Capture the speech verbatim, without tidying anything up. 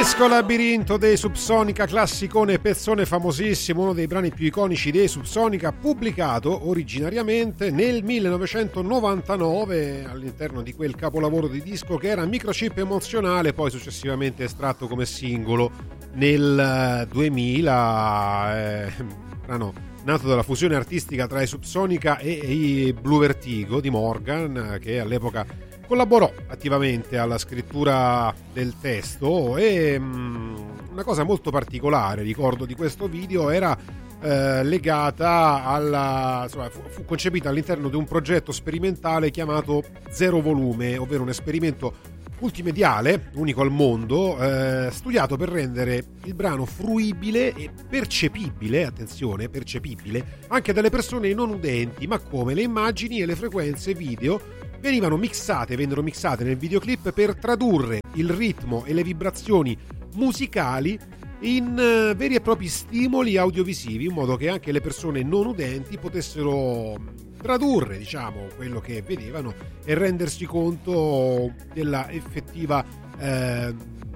Disco Labirinto dei Subsonica, classicone, pezzone famosissimo, uno dei brani più iconici dei Subsonica, pubblicato originariamente nel millenovecentonovantanove all'interno di quel capolavoro di disco che era Microchip Emozionale, poi successivamente estratto come singolo nel duemila, eh, brano nato dalla fusione artistica tra i Subsonica e i Blue Vertigo di Morgan, che all'epoca collaborò attivamente alla scrittura del testo. E mh, una cosa molto particolare, ricordo, di questo video era eh, legata alla, insomma, fu, fu concepita all'interno di un progetto sperimentale chiamato Zero Volume, ovvero un esperimento multimediale unico al mondo, eh, studiato per rendere il brano fruibile e percepibile, attenzione, percepibile anche dalle persone non udenti, ma come le immagini e le frequenze video venivano mixate, vennero mixate nel videoclip per tradurre il ritmo e le vibrazioni musicali in uh, veri e propri stimoli audiovisivi, in modo che anche le persone non udenti potessero tradurre, diciamo, quello che vedevano e rendersi conto della effettiva eh,